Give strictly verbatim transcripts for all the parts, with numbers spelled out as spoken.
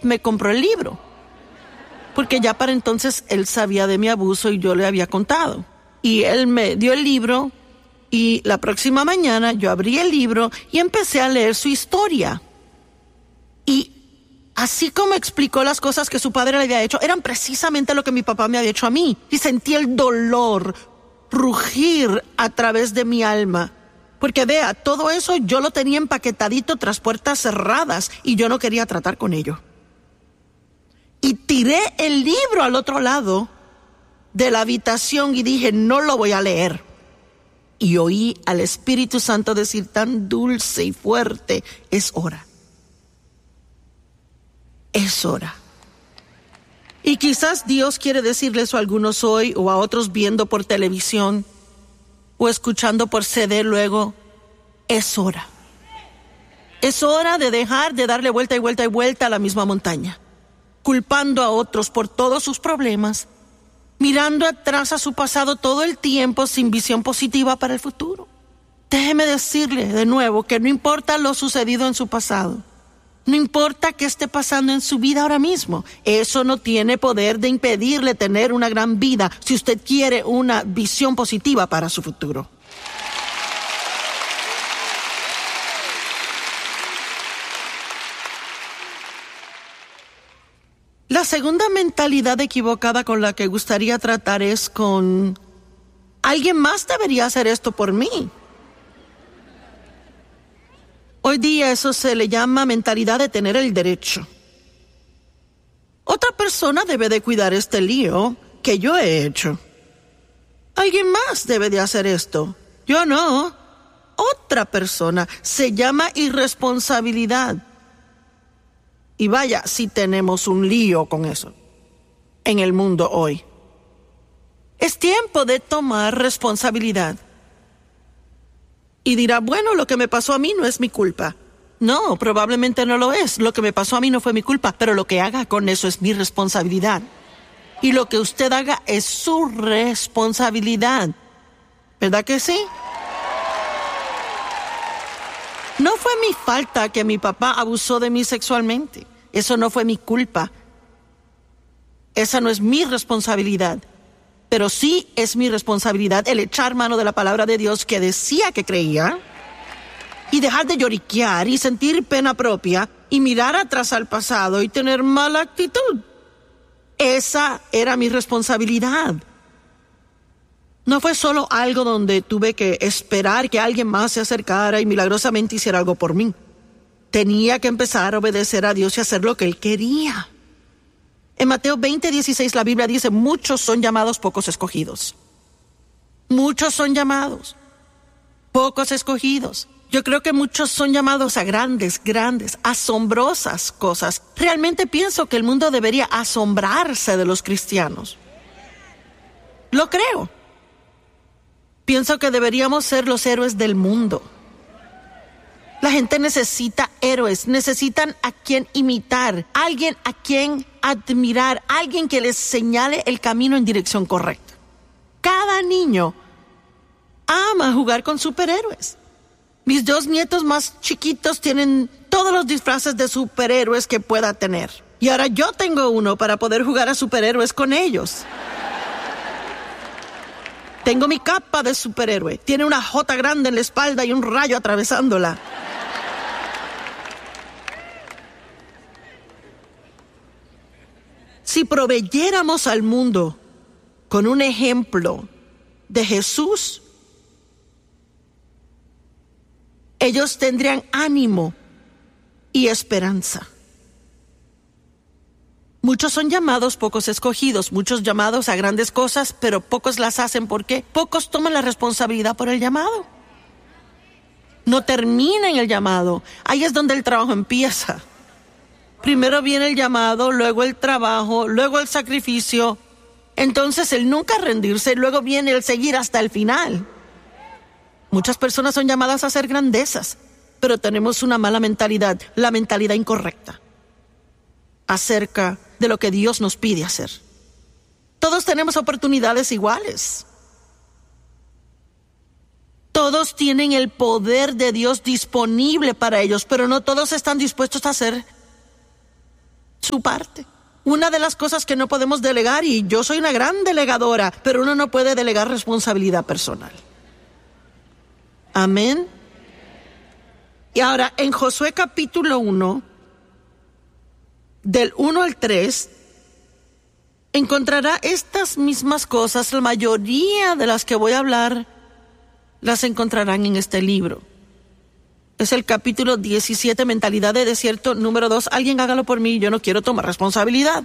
me compró el libro, porque ya para entonces él sabía de mi abuso y yo le había contado. Y él me dio el libro y la próxima mañana yo abrí el libro y empecé a leer su historia. Y así como explicó las cosas que su padre le había hecho, eran precisamente lo que mi papá me había hecho a mí. Y sentí el dolor rugir a través de mi alma. Porque vea, todo eso yo lo tenía empaquetadito tras puertas cerradas y yo no quería tratar con ello. Y tiré el libro al otro lado de la habitación y dije, no lo voy a leer. Y oí al Espíritu Santo decir tan dulce y fuerte, es hora. Es hora. Y quizás Dios quiere decirle eso a algunos hoy o a otros viendo por televisión o escuchando por C D luego. Es hora. Es hora de dejar de darle vuelta y vuelta y vuelta a la misma montaña, culpando a otros por todos sus problemas, mirando atrás a su pasado todo el tiempo sin visión positiva para el futuro. Déjeme decirle de nuevo que no importa lo sucedido en su pasado, no importa qué esté pasando en su vida ahora mismo, eso no tiene poder de impedirle tener una gran vida si usted quiere una visión positiva para su futuro. La segunda mentalidad equivocada con la que gustaría tratar es con alguien más debería hacer esto por mí. Hoy día eso se le llama mentalidad de tener el derecho. Otra persona debe de cuidar este lío que yo he hecho. Alguien más debe de hacer esto. Yo no. Otra persona. Se llama irresponsabilidad. Y vaya, si tenemos un lío con eso en el mundo hoy. Es tiempo de tomar responsabilidad. Y dirá, bueno, lo que me pasó a mí no es mi culpa. No, probablemente no lo es. Lo que me pasó a mí no fue mi culpa, pero lo que haga con eso es mi responsabilidad. Y lo que usted haga es su responsabilidad. ¿Verdad que sí? No fue mi falta que mi papá abusó de mí sexualmente. Eso no fue mi culpa. Esa no es mi responsabilidad. Pero sí es mi responsabilidad el echar mano de la palabra de Dios que decía que creía y dejar de lloriquear y sentir pena propia y mirar atrás al pasado y tener mala actitud. Esa era mi responsabilidad. No fue solo algo donde tuve que esperar que alguien más se acercara y milagrosamente hiciera algo por mí. Tenía que empezar a obedecer a Dios y hacer lo que Él quería. En Mateo veinte, dieciséis la Biblia dice, muchos son llamados, pocos escogidos. Muchos son llamados, pocos escogidos. Yo creo que muchos son llamados a grandes, grandes, asombrosas cosas. Realmente pienso que el mundo debería asombrarse de los cristianos. Lo creo. Pienso que deberíamos ser los héroes del mundo. La gente necesita héroes, necesitan a quien imitar, alguien a quien admirar, alguien que les señale el camino en dirección correcta. Cada niño ama jugar con superhéroes. Mis dos nietos más chiquitos tienen todos los disfraces de superhéroes que pueda tener. Y ahora yo tengo uno para poder jugar a superhéroes con ellos. Tengo mi capa de superhéroe. Tiene una J grande en la espalda y un rayo atravesándola. Si proveyéramos al mundo con un ejemplo de Jesús, ellos tendrían ánimo y esperanza. Muchos son llamados, pocos escogidos. Muchos llamados a grandes cosas, pero pocos las hacen. ¿Por qué? Pocos toman la responsabilidad por el llamado. No terminan el llamado. Ahí es donde el trabajo empieza. Primero viene el llamado, luego el trabajo, luego el sacrificio. Entonces el nunca rendirse, luego viene el seguir hasta el final. Muchas personas son llamadas a hacer grandezas, pero tenemos una mala mentalidad, la mentalidad incorrecta, acerca de lo que Dios nos pide hacer. Todos tenemos oportunidades iguales. Todos tienen el poder de Dios disponible para ellos, pero no todos están dispuestos a hacer su parte. Una de las cosas que no podemos delegar, y yo soy una gran delegadora, pero uno no puede delegar responsabilidad personal. Amén. Y ahora, en Josué capítulo uno, del uno al tres, encontrará estas mismas cosas. La mayoría de las que voy a hablar las encontrarán en este libro. Es el capítulo diecisiete, mentalidad de desierto, número dos. Alguien hágalo por mí, yo no quiero tomar responsabilidad.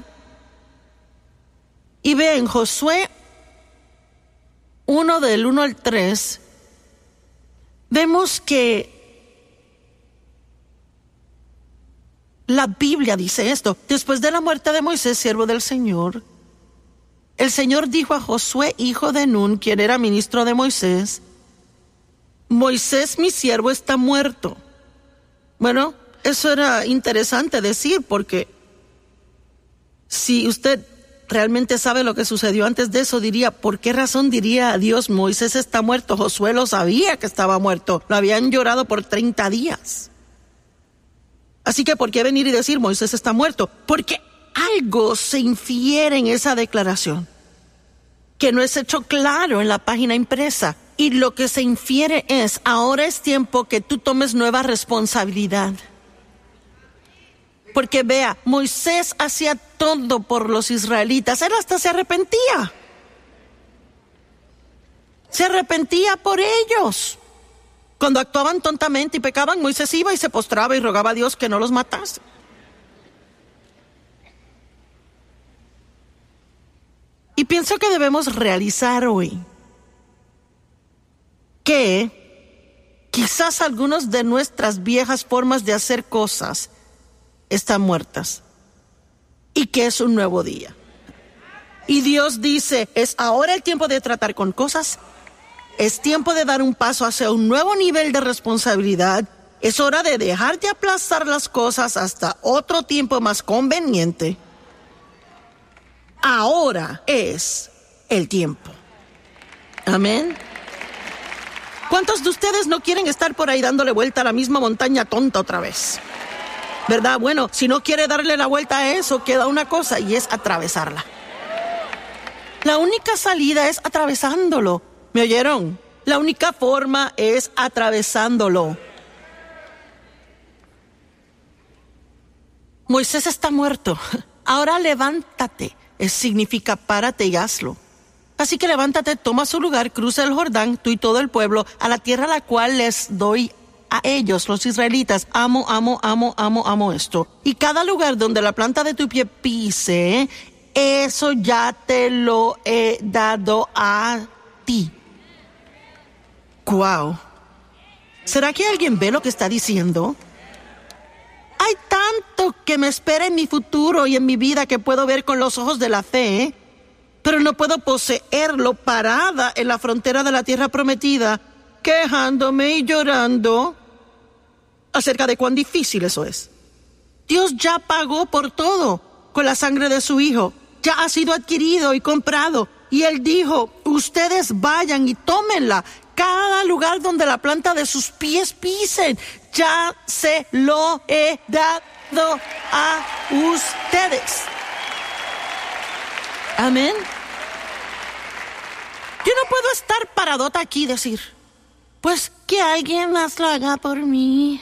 Y ve en Josué uno, del uno al tres, vemos que la Biblia dice esto: después de la muerte de Moisés, siervo del Señor, el Señor dijo a Josué, hijo de Nun, quien era ministro de Moisés: Moisés, mi siervo, está muerto. Bueno, eso era interesante decir, porque si usted realmente sabe lo que sucedió antes de eso, diría, ¿por qué razón diría a Dios, Moisés está muerto? Josué lo sabía que estaba muerto, lo habían llorado por treinta días. Así que, ¿por qué venir y decir, Moisés está muerto? Porque algo se infiere en esa declaración, que no es hecho claro en la página impresa. Y lo que se infiere es, ahora es tiempo que tú tomes nueva responsabilidad. Porque vea, Moisés hacía todo por los israelitas. Él hasta se arrepentía. Se arrepentía por ellos. Cuando actuaban tontamente y pecaban, Moisés iba y se postraba y rogaba a Dios que no los matase. Y pienso que debemos realizar hoy que quizás algunas de nuestras viejas formas de hacer cosas están muertas y que es un nuevo día. Y Dios dice, es ahora el tiempo de tratar con cosas, es tiempo de dar un paso hacia un nuevo nivel de responsabilidad, es hora de dejar de aplazar las cosas hasta otro tiempo más conveniente. Ahora es el tiempo. Amén. ¿Cuántos de ustedes no quieren estar por ahí dándole vuelta a la misma montaña tonta otra vez? ¿Verdad? Bueno, si no quiere darle la vuelta a eso, queda una cosa y es atravesarla. La única salida es atravesándolo. ¿Me oyeron? La única forma es atravesándolo. Moisés está muerto. Ahora levántate. Eso significa párate y hazlo. Así que levántate, toma su lugar, cruza el Jordán, tú y todo el pueblo, a la tierra a la cual les doy a ellos, los israelitas. Amo, amo, amo, amo, amo esto. Y cada lugar donde la planta de tu pie pise, eso ya te lo he dado a ti. Wow. ¿Será que alguien ve lo que está diciendo? Hay tanto que me espera en mi futuro y en mi vida que puedo ver con los ojos de la fe, ¿eh? Pero no puedo poseerlo parada en la frontera de la tierra prometida, quejándome y llorando acerca de cuán difícil eso es. Dios ya pagó por todo con la sangre de su Hijo. Ya ha sido adquirido y comprado. Y Él dijo, ustedes vayan y tómenla. Cada lugar donde la planta de sus pies pisen, ya se lo he dado a ustedes. Amén. Yo no puedo estar paradota aquí y decir, pues que alguien más lo haga por mí.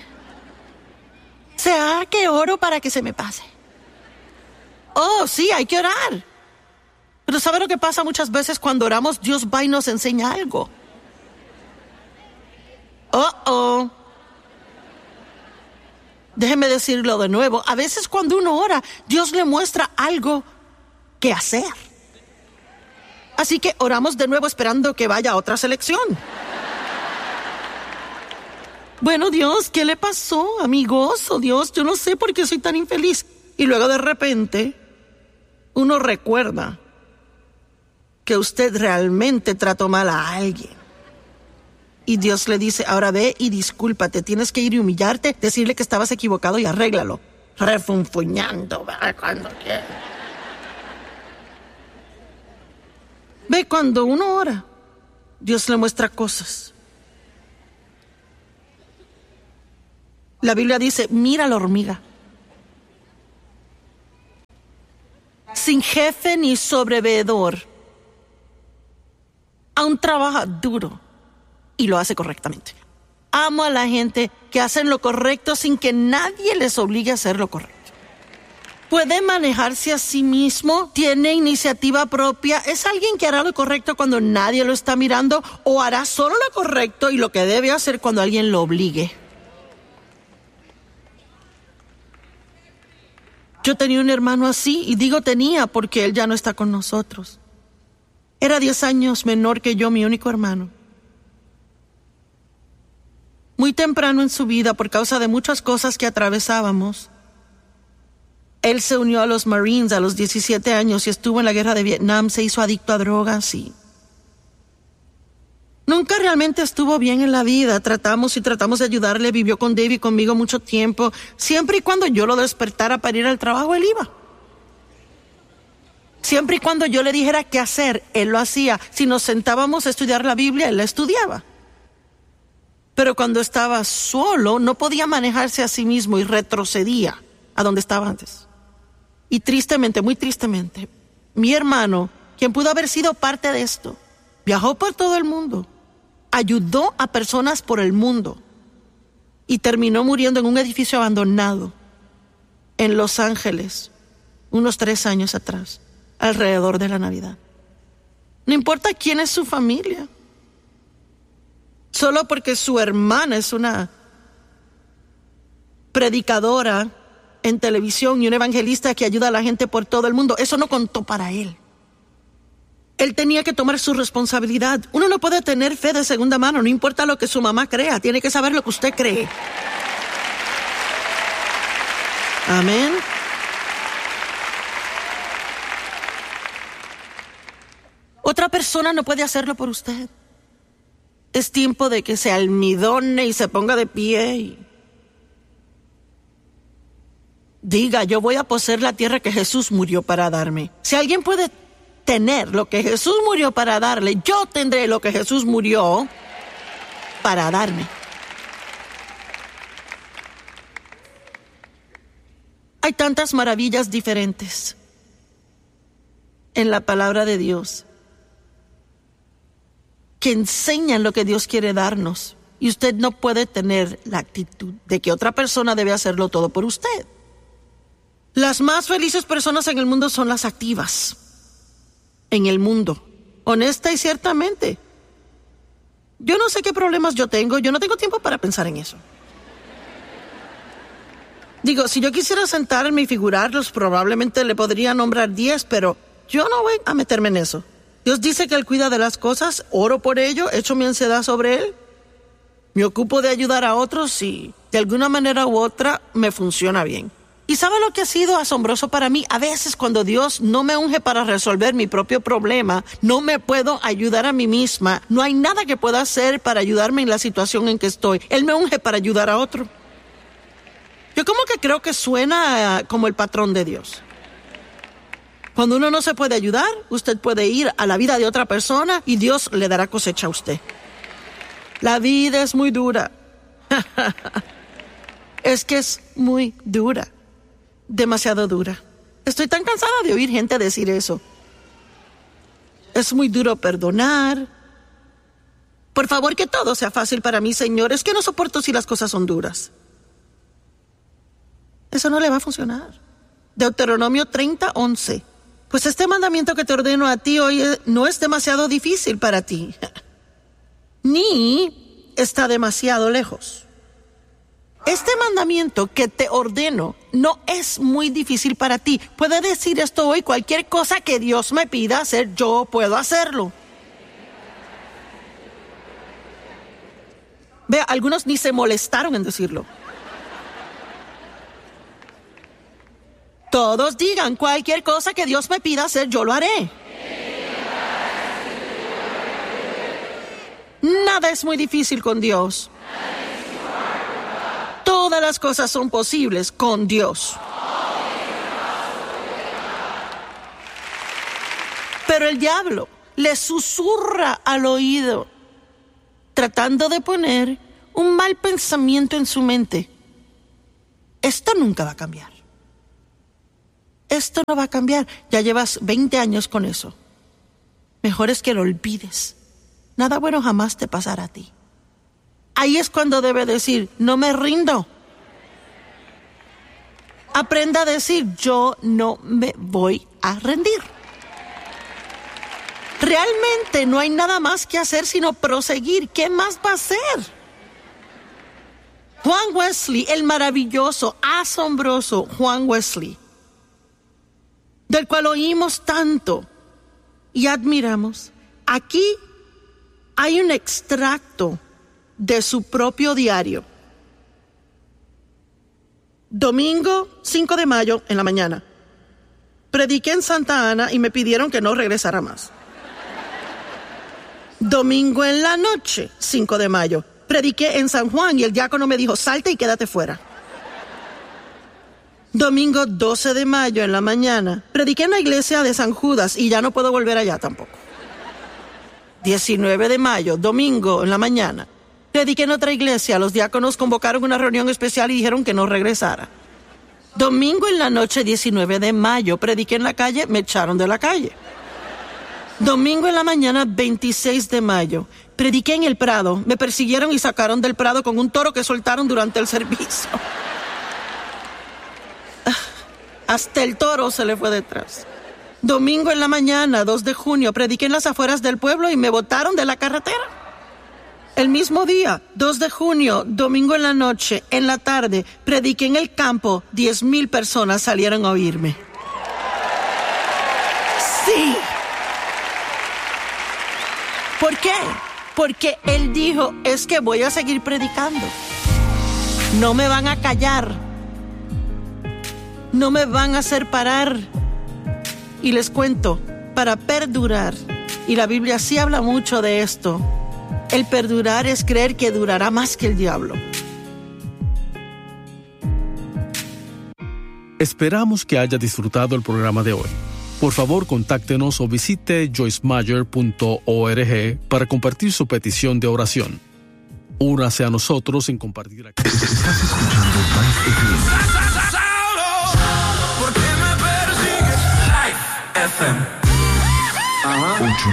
Sea que oro para que se me pase. Oh, sí, hay que orar. Pero ¿sabe lo que pasa muchas veces cuando oramos? Dios va y nos enseña algo. Oh, oh. Déjeme decirlo de nuevo. A veces cuando uno ora, Dios le muestra algo que hacer. Así que oramos de nuevo esperando que vaya a otra selección. Bueno, Dios, ¿qué le pasó, amigos? Oh, Dios, yo no sé por qué soy tan infeliz. Y luego de repente, uno recuerda que usted realmente trató mal a alguien. Y Dios le dice, ahora ve y discúlpate, tienes que ir y humillarte, decirle que estabas equivocado y arréglalo. Refunfuñando, ¿verdad? Cuando quiera. Ve, cuando uno ora, Dios le muestra cosas. La Biblia dice, mira la hormiga. sin jefe ni sobreveedor. Aún trabaja duro y lo hace correctamente. Amo a la gente que hacen lo correcto sin que nadie les obligue a hacer lo correcto. Puede manejarse a sí mismo, tiene iniciativa propia, es alguien que hará lo correcto cuando nadie lo está mirando o hará solo lo correcto y lo que debe hacer cuando alguien lo obligue. Yo tenía un hermano así, y digo tenía porque él ya no está con nosotros. Era diez años menor que yo, mi único hermano. Muy temprano en su vida, por causa de muchas cosas que atravesábamos, él se unió a los Marines a los diecisiete años y estuvo en la guerra de Vietnam, se hizo adicto a drogas y nunca realmente estuvo bien en la vida. Tratamos y tratamos de ayudarle, vivió con David y conmigo mucho tiempo. Siempre y cuando yo lo despertara para ir al trabajo, él iba. Siempre y cuando yo le dijera qué hacer, él lo hacía. Si nos sentábamos a estudiar la Biblia, él la estudiaba. Pero cuando estaba solo, no podía manejarse a sí mismo y retrocedía a donde estaba antes. Y tristemente, muy tristemente, mi hermano, quien pudo haber sido parte de esto, viajó por todo el mundo, ayudó a personas por el mundo y terminó muriendo en un edificio abandonado en Los Ángeles, unos tres años atrás, alrededor de la Navidad. No importa quién es su familia, solo porque su hermana es una predicadora en televisión y un evangelista que ayuda a la gente por todo el mundo, eso no contó para él. Él tenía que tomar su responsabilidad. Uno no puede tener fe de segunda mano, no importa lo que su mamá crea, tiene que saber lo que usted cree. Amén. Otra persona no puede hacerlo por usted. Es tiempo de que se almidone y se ponga de pie y diga, yo voy a poseer la tierra que Jesús murió para darme. Si alguien puede tener lo que Jesús murió para darle, yo tendré lo que Jesús murió para darme. Hay tantas maravillas diferentes en la palabra de Dios que enseñan lo que Dios quiere darnos. Y usted no puede tener la actitud de que otra persona debe hacerlo todo por usted. Las más felices personas en el mundo son las activas en el mundo, honesta y ciertamente. Yo no sé qué problemas yo tengo, yo no tengo tiempo para pensar en eso. Digo, si yo quisiera sentarme y figurarlos, probablemente le podría nombrar diez, pero yo no voy a meterme en eso. Dios dice que Él cuida de las cosas, oro por ello, echo mi ansiedad sobre Él, me ocupo de ayudar a otros y de alguna manera u otra me funciona bien. ¿Y sabe lo que ha sido asombroso para mí? A veces cuando Dios no me unge para resolver mi propio problema, no me puedo ayudar a mí misma, no hay nada que pueda hacer para ayudarme en la situación en que estoy. Él me unge para ayudar a otro. Yo como que creo que suena uh, como el patrón de Dios. Cuando uno no se puede ayudar, usted puede ir a la vida de otra persona y Dios le dará cosecha a usted. La vida es muy dura. Es que es muy dura. Demasiado dura. Estoy tan cansada de oír gente decir eso. Es muy duro perdonar. Por favor, que todo sea fácil para mí, Señor. Es que no soporto si las cosas son duras. Eso no le va a funcionar. Deuteronomio treinta, once. Pues este mandamiento que te ordeno a ti hoy no es demasiado difícil para ti, ni está demasiado lejos. Este mandamiento que te ordeno no es muy difícil para ti. Puede decir esto hoy, cualquier cosa que Dios me pida hacer, yo puedo hacerlo. Vea, algunos ni se molestaron en decirlo. Todos digan, cualquier cosa que Dios me pida hacer, yo lo haré. Nada es muy difícil con Dios. Todas las cosas son posibles con Dios. Pero el diablo le susurra al oído, tratando de poner un mal pensamiento en su mente. Esto nunca va a cambiar. Esto no va a cambiar. Ya llevas veinte años con eso. Mejor es que lo olvides. Nada bueno jamás te pasará a ti. Ahí es cuando debe decir, no me rindo. Aprenda a decir, yo no me voy a rendir. Realmente no hay nada más que hacer sino proseguir. ¿Qué más va a hacer? Juan Wesley, el maravilloso, asombroso Juan Wesley, del cual oímos tanto y admiramos. Aquí hay un extracto de su propio diario. Domingo cinco de mayo en la mañana. Prediqué en Santa Ana y me pidieron que no regresara más. Domingo en la noche, cinco de mayo. Prediqué en San Juan y el diácono me dijo, salte y quédate fuera. Domingo doce de mayo en la mañana. Prediqué en la iglesia de San Judas y ya no puedo volver allá tampoco. diecinueve de mayo, domingo en la mañana. Prediqué en otra iglesia. Los diáconos convocaron una reunión especial y dijeron que no regresara. Domingo en la noche, diecinueve de mayo. Prediqué en la calle, me echaron de la calle. Domingo en la mañana, veintiséis de mayo. Prediqué en el Prado. Me persiguieron y sacaron del Prado con un toro que soltaron durante el servicio. Hasta el toro se le fue detrás. Domingo en la mañana, dos de junio. Prediqué en las afueras del pueblo y me botaron de la carretera. El mismo día, dos de junio, domingo en la noche, en la tarde, prediqué en el campo. Diez mil personas salieron a oírme. Sí. ¿Por qué? Porque él dijo, es que voy a seguir predicando. No me van a callar. No me van a hacer parar. Y les cuento, para perdurar, y la Biblia sí habla mucho de esto, el perdurar es creer que durará más que el diablo. Esperamos que haya disfrutado el programa de hoy. Por favor, contáctenos o visite joyce meyer punto org para compartir su petición de oración. Únase a nosotros en compartir aquí. Estás escuchando Life F M. ¿Por qué me persigues? Life F M. Ajá.